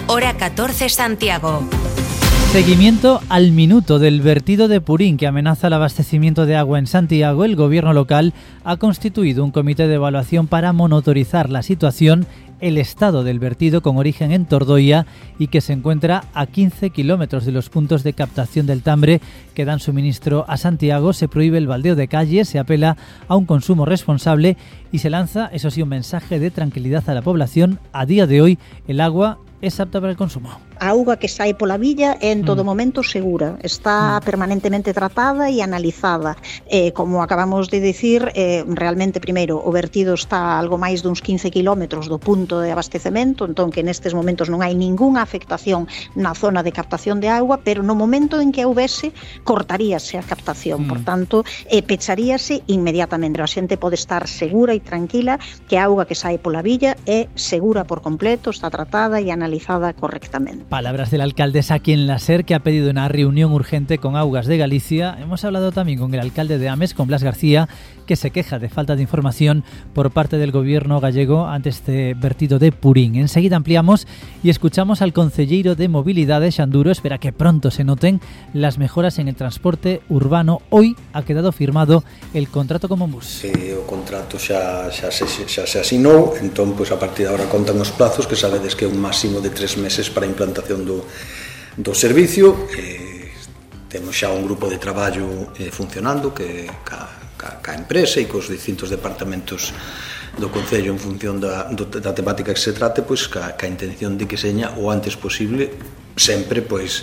hora 14 Santiago. Seguimiento al minuto del vertido de Purín que amenaza el abastecimiento de agua en Santiago. El gobierno local ha constituido un comité de evaluación para monitorizar la situación, el estado del vertido con origen en Tordoia y que se encuentra a 15 kilómetros de los puntos de captación del Tambre que dan suministro a Santiago. Se prohíbe el baldeo de calles, se apela a un consumo responsable y se lanza, eso sí, un mensaje de tranquilidad a la población. A día de hoy el agua es apta para el consumo. A auga que sae pola villa é en todo momento segura, está permanentemente tratada e analizada. Como acabamos de dicir, realmente, primeiro, o vertido está a algo máis duns 15 kilómetros do punto de abastecemento, entón que nestes momentos non hai ningunha afectación na zona de captación de auga, pero no momento en que houvese, cortaríase a captación, por tanto, pecharíase inmediatamente. A xente pode estar segura e tranquila que a auga que sae pola villa é segura por completo, está tratada e analizada correctamente. Palabras de la alcaldesa aquí en la SER, que ha pedido una reunión urgente con Augas de Galicia. Hemos hablado también con el alcalde de Ames, con Blas García, que se queja de falta de información por parte del gobierno gallego ante este vertido de Purín. Enseguida ampliamos y escuchamos al concelleiro de Mobilidade, Xanduro. Espera que pronto se noten las mejoras en el transporte urbano. Hoy ha quedado firmado el contrato con Monbus. O contrato xa se asinou, entón, pois, a partir de agora contan os plazos, que sabedes que é un máximo de 3 meses para a implantación do servicio. Temos xa un grupo de traballo funcionando que ca empresa e cos distintos departamentos do Concello en función da temática que se trate, pois ca intención de que seña o antes posible, sempre pois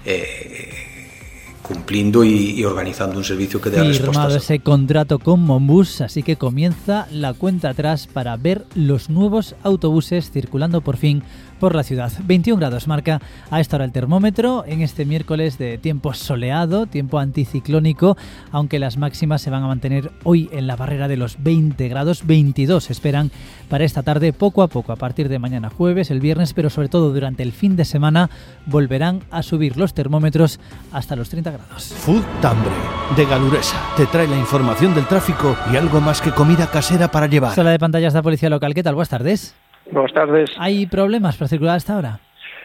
cumpliendo y organizando un servicio que dé respuestas. Firmado ese contrato con Monbus, así que comienza la cuenta atrás para ver los nuevos autobuses circulando por fin por la ciudad. 21 grados marca a esta hora el termómetro en este miércoles de tiempo soleado, tiempo anticiclónico, aunque las máximas se van a mantener hoy en la barrera de los 20 grados, 22 esperan para esta tarde. Poco a poco, a partir de mañana jueves, el viernes, pero sobre todo durante el fin de semana, volverán a subir los termómetros hasta los 30 grados. Food Tambre, de Galuresa, te trae la información del tráfico y algo más que comida casera para llevar. Sala de pantallas de la Policía Local, ¿qué tal? Buenas tardes. Buenas tardes. ¿Hay problemas para circular hasta ahora?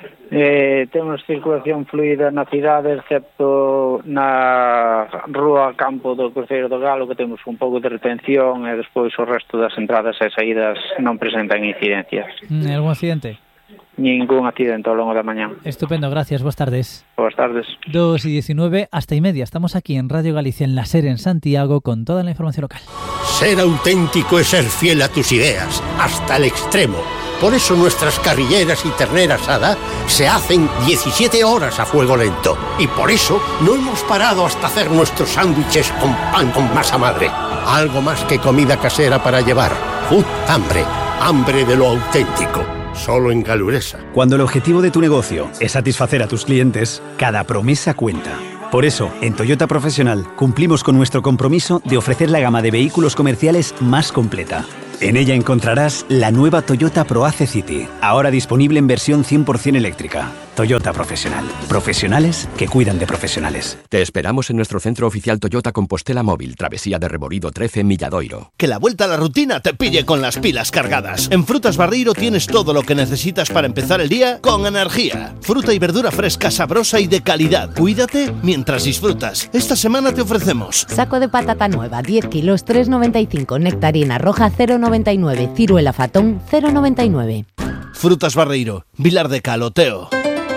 Temos circulación fluida na cidade, excepto na rúa Campo do Cruceiro do Galo, que temos un pouco de retención, e despois o resto das entradas e saídas non presentan incidencias. ¿Algún accidente? Ningún accidente ao longo da mañá. Estupendo, gracias, buenas tardes. Buenas tardes. 2:19, hasta y media. Estamos aquí en Radio Galicia, en la SER, en Santiago, con toda la información local. Ser auténtico es ser fiel a tus ideas, hasta el extremo. Por eso nuestras carrilleras y ternera asada se hacen 17 horas a fuego lento. Y por eso no hemos parado hasta hacer nuestros sándwiches con pan con masa madre. Algo más que comida casera para llevar. Food Tambre, hambre de lo auténtico. Solo en Galuresa. Cuando el objetivo de tu negocio es satisfacer a tus clientes, cada promesa cuenta. Por eso, en Toyota Profesional cumplimos con nuestro compromiso de ofrecer la gama de vehículos comerciales más completa. En ella encontrarás la nueva Toyota ProAce City, ahora disponible en versión 100% eléctrica. Toyota Profesional. Profesionales que cuidan de profesionales. Te esperamos en nuestro centro oficial Toyota Compostela Móvil, Travesía de Reborido 13, Milladoiro. Que la vuelta a la rutina te pille con las pilas cargadas. En Frutas Barreiro tienes todo lo que necesitas para empezar el día con energía. Fruta y verdura fresca, sabrosa y de calidad. Cuídate mientras disfrutas. Esta semana te ofrecemos saco de patata nueva, 10 kilos, 3,95. Nectarina roja, 0,99. Ciruela fatón, 0,99. Frutas Barreiro, Vilar de Caloteo.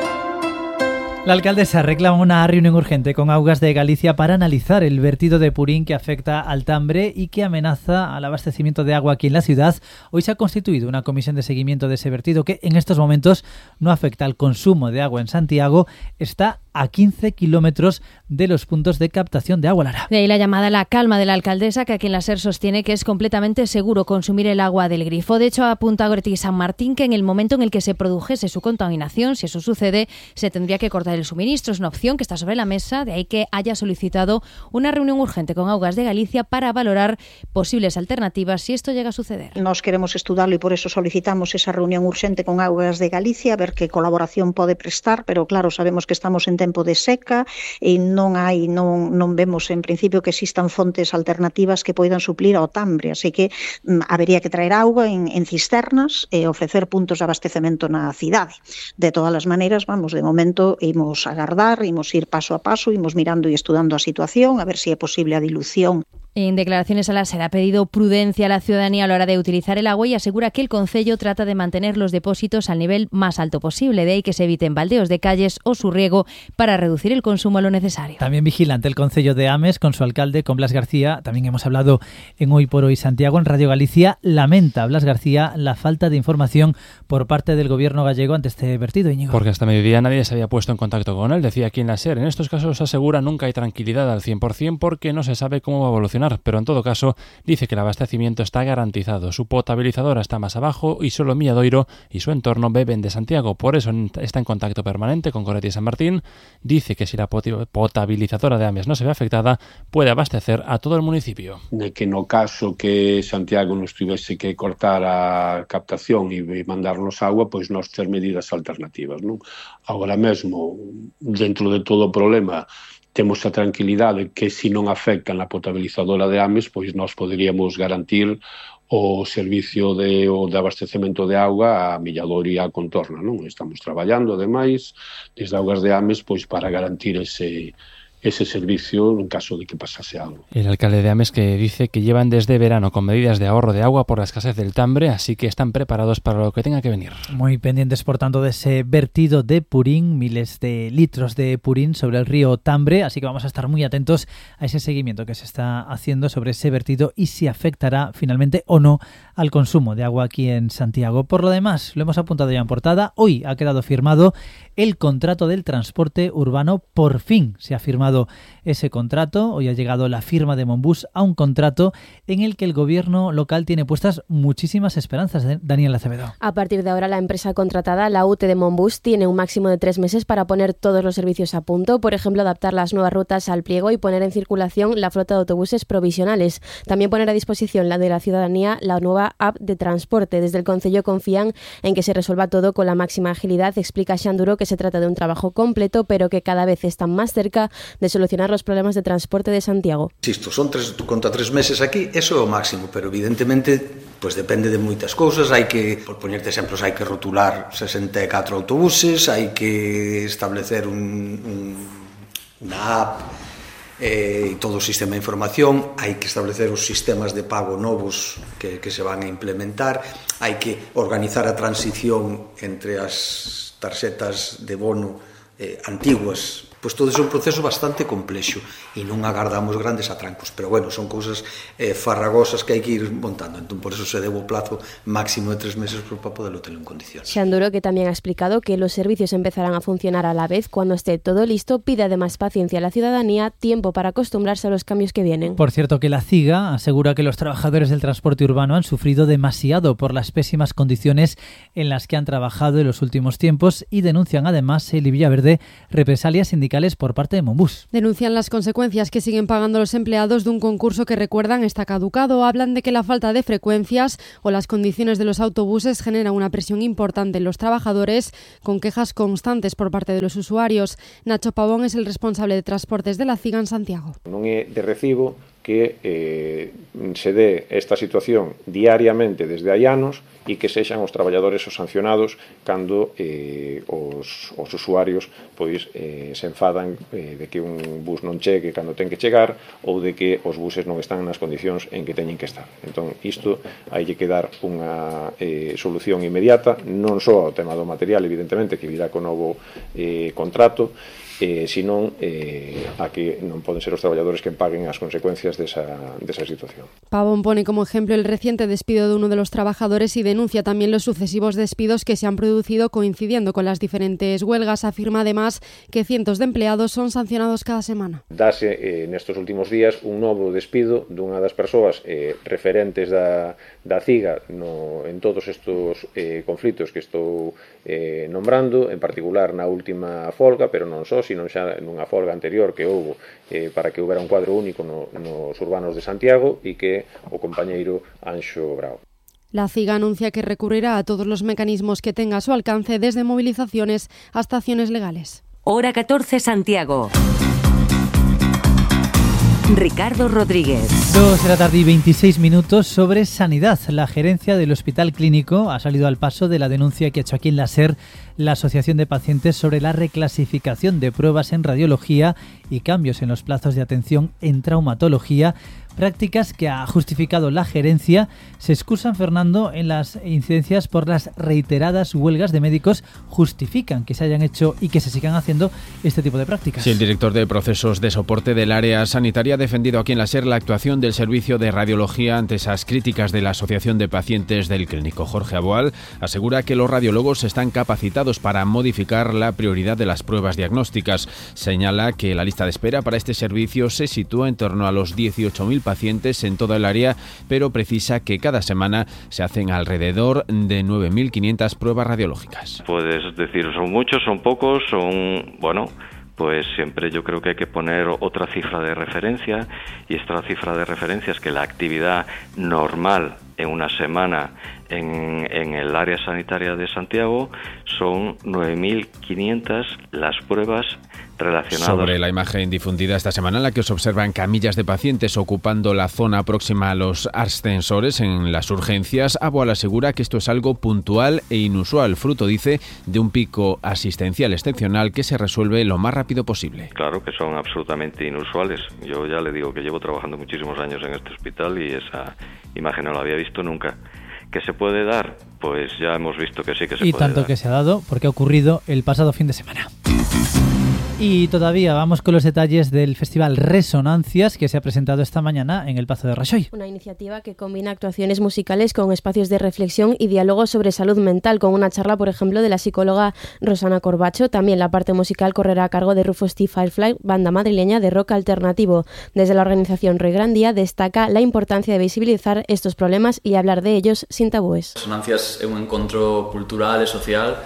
La alcaldesa reclama una reunión urgente con Augas de Galicia para analizar el vertido de Purín que afecta al Tambre y que amenaza al abastecimiento de agua aquí en la ciudad. Hoy se ha constituido una comisión de seguimiento de ese vertido que en estos momentos no afecta al consumo de agua en Santiago. Está a 15 kilómetros de los puntos de captación de agua, Lara. De ahí la llamada a la calma de la alcaldesa, que aquí en la SER sostiene que es completamente seguro consumir el agua del grifo. De hecho, apunta Goretti San Martín que en el momento en el que se produjese su contaminación, si eso sucede, se tendría que cortar el suministro. Es una opción que está sobre la mesa, de ahí que haya solicitado una reunión urgente con Augas de Galicia para valorar posibles alternativas si esto llega a suceder. Nos queremos estudarlo y por eso solicitamos esa reunión urgente con Augas de Galicia, a ver qué colaboración pode prestar, pero claro, sabemos que estamos en tempo de seca e non vemos en principio que existan fontes alternativas que poidan suplir ao Tambre, así que habería que traer auga en cisternas e ofrecer puntos de abastecemento na cidade. De todas as maneiras, de momento imos agardar, imos ir paso a paso, imos mirando e estudando a situación, a ver se é posible a dilución. En declaraciones a la SER ha pedido prudencia a la ciudadanía a la hora de utilizar el agua y asegura que el concello trata de mantener los depósitos al nivel más alto posible, de ahí que se eviten baldeos de calles o su riego para reducir el consumo a lo necesario. También vigilante el concello de Ames con su alcalde, con Blas García. También hemos hablado en Hoy por Hoy Santiago en Radio Galicia. Lamenta Blas García la falta de información por parte del gobierno gallego ante este vertido, Íñigo. Porque hasta mediodía nadie se había puesto en contacto con él, decía aquí en la SER. En estos casos asegura nunca hay tranquilidad al 100% porque no se sabe cómo va a evolucionar. Pero en todo caso dice que el abastecimiento está garantizado. Su potabilizadora está más abajo y solo Milladoiro y su entorno beben de Santiago. Por eso está en contacto permanente con Coretti y San Martín. Dice que si la potabilizadora de Ames no se ve afectada, puede abastecer a todo el municipio. De que no caso que Santiago nos tuviese que cortar a captación e mandarnos agua, pois nós ter medidas alternativas, non? Agora mesmo, dentro de todo o problema, temos a tranquilidade que se non afectan a potabilizadora de Ames, pois nós poderíamos garantir o servicio de abastecemento de auga a Milladoiro e a contorna, non? Estamos traballando, ademais, desde Augas de Ames, pois para garantir ese servicio en caso de que pasase algo. El alcalde de Ames que dice que llevan desde verano con medidas de ahorro de agua por la escasez del Tambre, así que están preparados para lo que tenga que venir. Muy pendientes, por tanto, de ese vertido de purín, miles de litros de purín sobre el río Tambre, así que vamos a estar muy atentos a ese seguimiento que se está haciendo sobre ese vertido y si afectará finalmente o no al consumo de agua aquí en Santiago. Por lo demás, lo hemos apuntado ya en portada, hoy ha quedado firmado el contrato del transporte urbano. Por fin se ha firmado ese contrato. Hoy ha llegado la firma de Monbus a un contrato en el que el gobierno local tiene puestas muchísimas esperanzas. Daniel Acevedo. A partir de ahora, la empresa contratada, la UTE de Monbus, tiene un máximo de 3 meses para poner todos los servicios a punto, por ejemplo, adaptar las nuevas rutas al pliego y poner en circulación la flota de autobuses provisionales. También poner a disposición la de la ciudadanía la nueva app de transporte. Desde el concello confían en que se resuelva todo con la máxima agilidad. Explica Xanduro que se trata de un trabajo completo, pero que cada vez están más cerca de solucionar los problemas de transporte de Santiago. Insisto, son 3 meses aquí, eso é o máximo, pero evidentemente pues depende de moitas cousas. Hai que, por poñerte exemplos, hai que rotular 64 autobuses, hai que establecer unha app e todo o sistema de información, hai que establecer os sistemas de pago novos que se van a implementar, hai que organizar a transición entre as tarxetas de bono antiguas. Pois todo é un proceso bastante complexo e non agardamos grandes atrancos, pero bueno, son cousas farragosas que hai que ir montando, entón por eso se deu o plazo máximo de 3 meses para poderlo ter en condiciones. Xanduro, que también ha explicado que los servicios empezarán a funcionar a la vez cuando esté todo listo, pide además paciencia a la ciudadanía, tiempo para acostumbrarse a los cambios que vienen. Por cierto, que la CIGA asegura que los trabajadores del transporte urbano han sufrido demasiado por las pésimas condiciones en las que han trabajado en los últimos tiempos y denuncian además el Villaverde represalias sindicales por parte de Monbus. Denuncian las consecuencias que siguen pagando los empleados de un concurso que, recuerdan, está caducado. Hablan de que la falta de frecuencias o las condiciones de los autobuses generan una presión importante en los trabajadores, con quejas constantes por parte de los usuarios. Nacho Pavón es el responsable de transportes de la CIGA en Santiago. Non é de recibo que se dé esta situación diariamente desde hai anos e que sexan os traballadores os sancionados cando os usuarios pois se enfadan de que un bus non chegue cando ten que chegar ou de que os buses non están nas condicións en que teñen que estar. Entón, isto hai que dar unha solución inmediata, non só ao tema do material, evidentemente, que virá con novo contrato, senón a que non poden ser os traballadores que paguen as consecuencias desa situación. Pavón pone como ejemplo el reciente despido de uno de los trabajadores y denuncia también los sucesivos despidos que se han producido coincidiendo con las diferentes huelgas. Afirma además que cientos de empleados son sancionados cada semana. Dase nestos últimos días un novo despido dunha das persoas referentes da CIGA en todos estes conflitos que estou nombrando, en particular na última folga, pero non só, sino xa nunha folga anterior que houbo para que houbera un cuadro único nos urbanos de Santiago e que o compañeiro Anxo Bravo. La CIGA anuncia que recurrirá a todos los mecanismos que tenga a su alcance, desde movilizaciones hasta acciones legales. Hora 14 Santiago. Ricardo Rodríguez. 2 de la tarde y 26 minutos sobre sanidad. La gerencia del Hospital Clínico ha salido al paso de la denuncia que ha hecho aquí en la SER la Asociación de Pacientes sobre la reclasificación de pruebas en radiología y cambios en los plazos de atención en traumatología, prácticas que ha justificado la gerencia. Se excusan, Fernando, en las incidencias por las reiteradas huelgas de médicos, justifican que se hayan hecho y que se sigan haciendo este tipo de prácticas. Sí, el director de procesos de soporte del área sanitaria ha defendido aquí en la SER la actuación del servicio de radiología ante esas críticas de la Asociación de Pacientes del Clínico. Jorge Aboal asegura que los radiólogos están capacitados para modificar la prioridad de las pruebas diagnósticas. Señala que la lista de espera para este servicio se sitúa en torno a los 18.000 pacientes en toda el área, pero precisa que cada semana se hacen alrededor de 9.500 pruebas radiológicas. Puedes decir, son muchos, son pocos, pues siempre yo creo que hay que poner otra cifra de referencia, y esta cifra de referencia es que la actividad normal en una semana en el área sanitaria de Santiago son 9.500 las pruebas relacionadas. Sobre la imagen difundida esta semana en la que se observan camillas de pacientes ocupando la zona próxima a los ascensores en las urgencias, Aboal asegura que esto es algo puntual e inusual, fruto, dice, de un pico asistencial excepcional que se resuelve lo más rápido posible. Claro que son absolutamente inusuales. Yo ya le digo que llevo trabajando muchísimos años en este hospital y esa imagen no la había visto nunca. ¿Que se puede dar? Pues ya hemos visto que sí que se puede dar. Y tanto que se ha dado porque ha ocurrido el pasado fin de semana. Y todavía vamos con los detalles del Festival Resonancias que se ha presentado esta mañana en el Pazo de Rajoy. Una iniciativa que combina actuaciones musicales con espacios de reflexión y diálogo sobre salud mental, con una charla, por ejemplo, de la psicóloga Rosana Corbacho. También la parte musical correrá a cargo de Rufus T. Firefly, banda madrileña de rock alternativo. Desde la organización Roy Grandía destaca la importancia de visibilizar estos problemas y hablar de ellos sin tabúes. Resonancias é un encontro cultural e social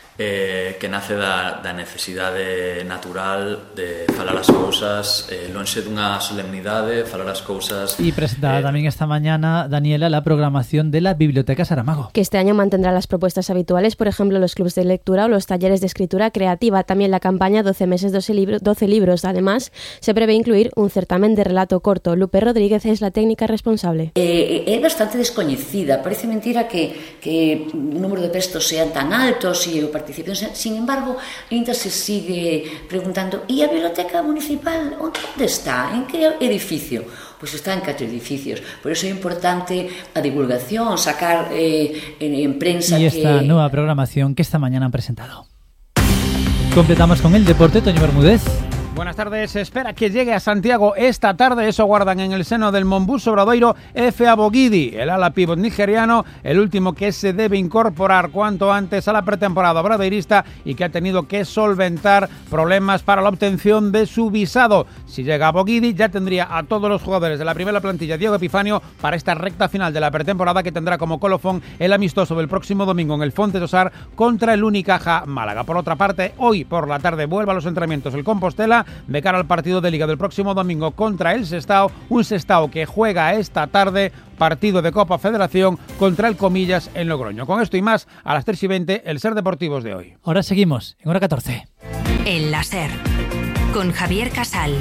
que nace da necesidade natural de falar as cousas lonxe dunha solemnidade, falar as cousas. Y presentada también esta mañana, Daniela, la programación de la Biblioteca Saramago. Que este año mantendrá las propuestas habituales, por ejemplo, los clubs de lectura o los talleres de escritura creativa. También la campaña 12 meses, 12 libros. Además, se prevé incluir un certamen de relato corto. Lupe Rodríguez es la técnica responsable. É bastante descoñecida. Parece mentira que o número de textos sean tan altos e o participación. Sin embargo, ainda se sigue preguntando, ¿y a Biblioteca Municipal onde está? En que edificio? Pois está en 4 edificios. Por eso é importante a divulgación, sacar en prensa. Y esta nueva programación que esta mañana han presentado. Completamos con el deporte. Toño Bermúdez. Buenas tardes. Se espera que llegue a Santiago esta tarde, eso guardan en el seno del Monbus Obradoiro, Efe Abogidi, el ala pívot nigeriano, el último que se debe incorporar cuanto antes a la pretemporada obradoirista y que ha tenido que solventar problemas para la obtención de su visado. Si llega Abogidi, ya tendría a todos los jugadores de la primera plantilla Diego Epifanio para esta recta final de la pretemporada, que tendrá como colofón el amistoso del próximo domingo en el Fonte de Osar contra el Unicaja Málaga. Por otra parte, hoy por la tarde vuelve a los entrenamientos el Compostela de cara al partido de Liga del próximo domingo contra el Sestao, un Sestao que juega esta tarde partido de Copa Federación contra el Comillas en Logroño. Con esto y más, a las 3:20, el SER Deportivos de hoy. Ahora seguimos, en hora 14. En la SER, con Javier Casal.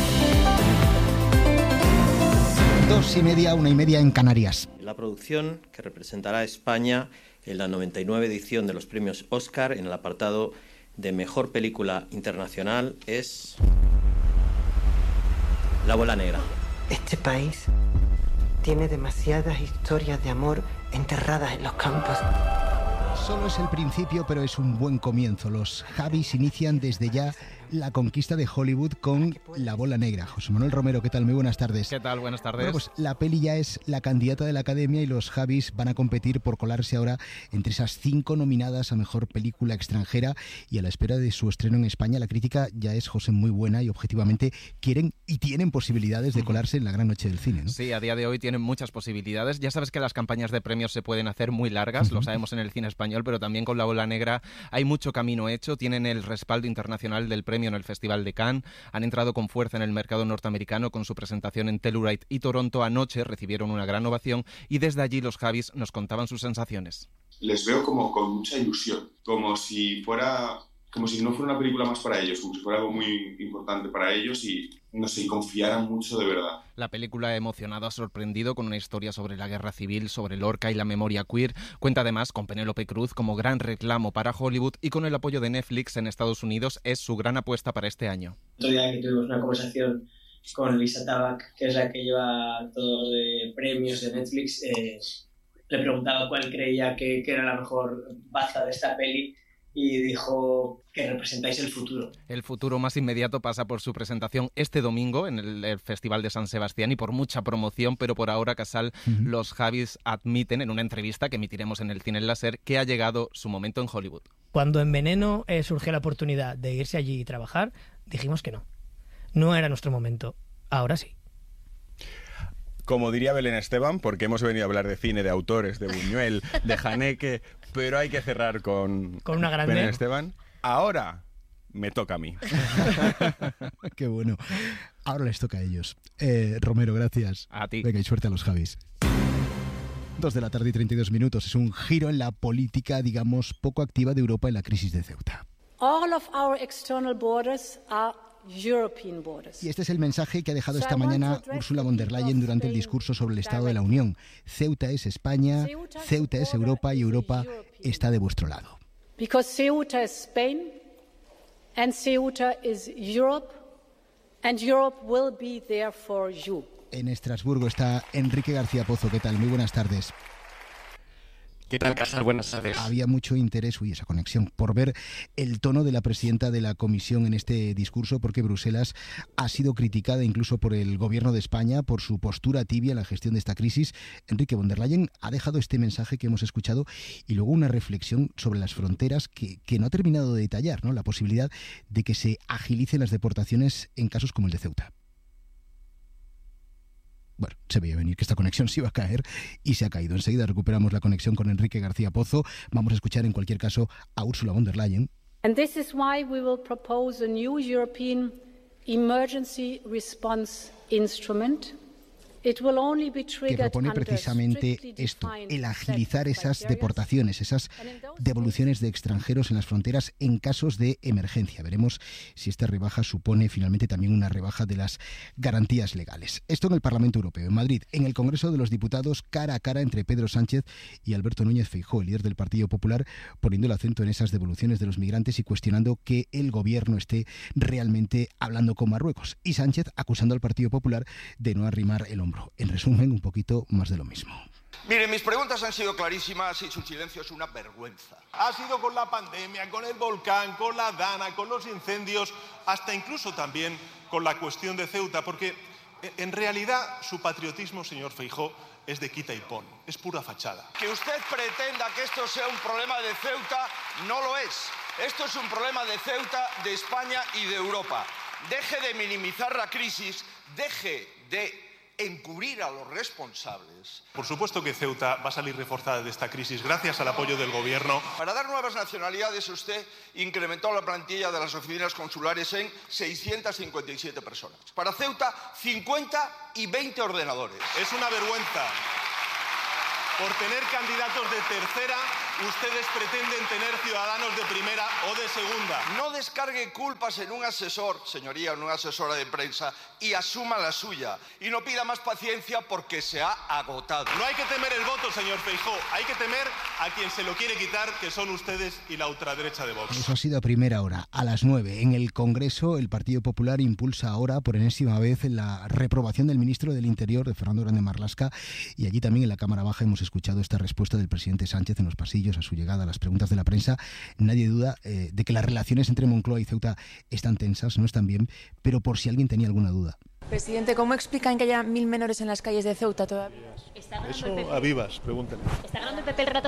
2:30, 1:30 en Canarias. La producción que representará a España en la 99 edición de los premios Oscar en el apartado de Mejor Película Internacional es La Bola Negra. Este país tiene demasiadas historias de amor enterradas en los campos. Solo es el principio, pero es un buen comienzo. Los Javis inician desde ya la conquista de Hollywood con La Bola Negra. José Manuel Romero, ¿qué tal? Muy buenas tardes. ¿Qué tal? Buenas tardes. Bueno, pues la peli ya es la candidata de la Academia y los Javis van a competir por colarse ahora entre esas 5 nominadas a Mejor Película Extranjera, y a la espera de su estreno en España. La crítica ya es, José, muy buena y objetivamente quieren y tienen posibilidades de colarse en la gran noche del cine, ¿no? Sí, a día de hoy tienen muchas posibilidades. Ya sabes que las campañas de premios se pueden hacer muy largas, lo sabemos en el cine español, pero también con La Bola Negra hay mucho camino hecho. Tienen el respaldo internacional del premio en el Festival de Cannes, han entrado con fuerza en el mercado norteamericano con su presentación en Telluride y Toronto. Anoche recibieron una gran ovación y desde allí los Javis nos contaban sus sensaciones. Les veo como con mucha ilusión, como si fuera como si no fuera una película más para ellos, como si fuera algo muy importante para ellos y, no sé, confiaran mucho de verdad. La película ha emocionado, ha sorprendido con una historia sobre la guerra civil, sobre Lorca y la memoria queer. Cuenta además con Penélope Cruz como gran reclamo para Hollywood y con el apoyo de Netflix en Estados Unidos es su gran apuesta para este año. Otro día que tuvimos una conversación con Lisa Tabak, que es la que lleva todo de premios de Netflix, le preguntaba cuál creía que era la mejor baza de esta peli y dijo que representáis el futuro. El futuro más inmediato pasa por su presentación este domingo en el Festival de San Sebastián y por mucha promoción, pero por ahora, Casal, los Javis admiten en una entrevista que emitiremos en el Cine en la SER que ha llegado su momento en Hollywood. Cuando en Veneno surgió la oportunidad de irse allí y trabajar, dijimos que no. No era nuestro momento. Ahora sí. Como diría Belén Esteban, porque hemos venido a hablar de cine, de autores, de Buñuel, de Haneke, pero hay que cerrar con una grande. Belén Esteban. Ahora me toca a mí. Qué bueno. Ahora les toca a ellos. Romero, gracias. A ti. Venga, y suerte a los Javis. 2 de la tarde y 32 minutos. Es un giro en la política, digamos, poco activa de Europa en la crisis de Ceuta. All of our external borders are European borders. Y este es el mensaje que ha dejado esta mañana Ursula von der Leyen durante el discurso sobre el Estado de la Unión. Ceuta es España, Ceuta es Europa y Europa está de vuestro lado. Because Ceuta is Spain and Ceuta is Europe and Europe will be there for you. En Estrasburgo está Enrique García Pozo. ¿Qué tal? Muy buenas tardes. ¿Qué tal, Casal? Buenas tardes. Había mucho interés, esa conexión, por ver el tono de la presidenta de la Comisión en este discurso, porque Bruselas ha sido criticada incluso por el gobierno de España por su postura tibia en la gestión de esta crisis. Enrique von der Leyen ha dejado este mensaje que hemos escuchado y luego una reflexión sobre las fronteras que no ha terminado de detallar, ¿no? La posibilidad de que se agilicen las deportaciones en casos como el de Ceuta. Bueno, se veía venir que esta conexión se iba a caer y se ha caído. Enseguida recuperamos la conexión con Enrique García Pozo. Vamos a escuchar en cualquier caso a Ursula von der Leyen. And this is why we will propose a new European emergency response instrument. It will only be triggered que propone precisamente esto, el agilizar esas deportaciones, esas devoluciones de extranjeros en las fronteras en casos de emergencia. Veremos si esta rebaja supone finalmente también una rebaja de las garantías legales. Esto en el Parlamento Europeo. En Madrid, en el Congreso de los Diputados, cara a cara entre Pedro Sánchez y Alberto Núñez Feijóo, el líder del Partido Popular, poniendo el acento en esas devoluciones de los migrantes y cuestionando que el gobierno esté realmente hablando con Marruecos. Y Sánchez acusando al Partido Popular de no arrimar el hombro. En resumen, un poquito más de lo mismo. Miren, mis preguntas han sido clarísimas y su silencio es una vergüenza. Ha sido con la pandemia, con el volcán, con la Dana, con los incendios, hasta incluso también con la cuestión de Ceuta, porque en realidad su patriotismo, señor Feijóo, es de quita y pon, es pura fachada. Que usted pretenda que esto sea un problema de Ceuta, no lo es. Esto es un problema de Ceuta, de España y de Europa. Deje de minimizar la crisis, deje de encubrir a los responsables. Por supuesto que Ceuta va a salir reforzada de esta crisis gracias al apoyo del gobierno. Para dar nuevas nacionalidades, usted incrementó la plantilla de las oficinas consulares en 657 personas. Para Ceuta, 50 y 20 ordenadores. Es una vergüenza. Por tener candidatos de tercera, ustedes pretenden tener ciudadanos de primera o de segunda. No descargue culpas en un asesor, señoría, en una asesora de prensa, y asuma la suya. Y no pida más paciencia porque se ha agotado. No hay que temer el voto, señor Feijóo. Hay que temer a quien se lo quiere quitar, que son ustedes y la ultraderecha de Vox. Eso ha sido a primera hora, a las 9. En el Congreso, el Partido Popular impulsa ahora por enésima vez la reprobación del ministro del Interior, de Fernando Grande Marlaska, y allí también en la Cámara Baja hemos escuchado esta respuesta del presidente Sánchez en los pasillos a su llegada a las preguntas de la prensa. Nadie duda de que las relaciones entre Moncloa y Ceuta están tensas, no están bien, pero por si alguien tenía alguna duda. Presidente, ¿cómo explican que haya 1000 menores en las calles de Ceuta todavía? Eso a vivas, pregúntale. ¿Está ganando el PP el rato